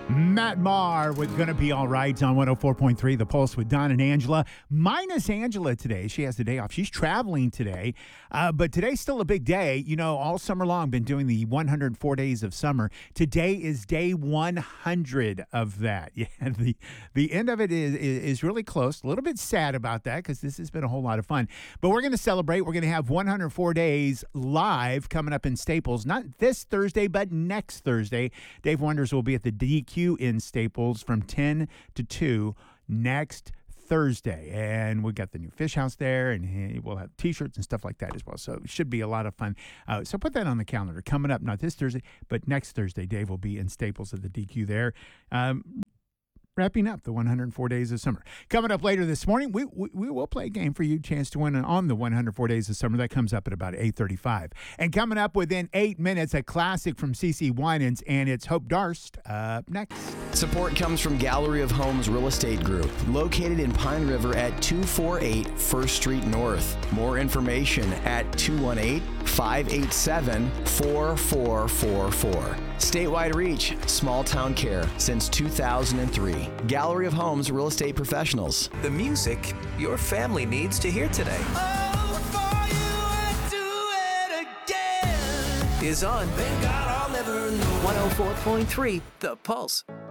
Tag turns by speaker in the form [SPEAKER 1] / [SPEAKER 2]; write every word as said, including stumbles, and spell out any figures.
[SPEAKER 1] Matt Maher with Gonna Be All Right on one oh four point three, The Pulse with Don and Angela. Minus Angela today. She has the day off. She's traveling today. Uh, but today's still a big day. You know, all summer long, been doing the one hundred four days of summer. Today is day one hundred of that. Yeah, the, the end of it is, is, is really close. A little bit sad about that because this has been a whole lot of fun. But we're going to celebrate. We're going to have one hundred four days live coming up in Staples. Not this Thursday, but next Thursday. Dave Wonders will be at the D Q in Staples from ten to two next Thursday. And we got the new Fish House there, and we'll have T-shirts and stuff like that as well. So it should be a lot of fun. Uh, so put that on the calendar. Coming up, not this Thursday, but next Thursday, Dave will be in Staples at the D Q there. Um, Wrapping up the one hundred four days of summer. Coming up later this morning, we, we we will play a game for you, chance to win on the one hundred four days of summer. That comes up at about eight thirty-five. And coming up within eight minutes, a classic from CeCe Winans, and it's Hope Darst up next.
[SPEAKER 2] Support comes from Gallery of Homes Real Estate Group, located in Pine River at two forty-eight First Street North. More information at two one eight, five eight seven, four four four four. Statewide reach, small town care since two thousand three. Gallery of Homes Real Estate Professionals.
[SPEAKER 3] The music your family needs to hear today
[SPEAKER 4] Oh, for you I'd do it again.
[SPEAKER 3] is on
[SPEAKER 4] Thank God I'll never know.
[SPEAKER 3] one oh four point three The Pulse.